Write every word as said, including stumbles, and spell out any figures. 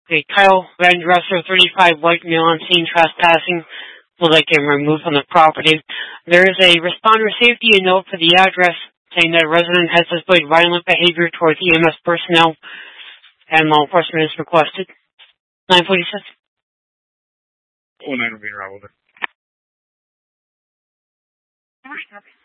Okay, Kyle Van Dresser, thirty-five, white male on scene trespassing. Would like him removed from the property. There is a responder safety note for the address saying that a resident has displayed violent behavior towards E M S personnel and law enforcement is requested. nine forty-six. oh nine will be in Ravelder.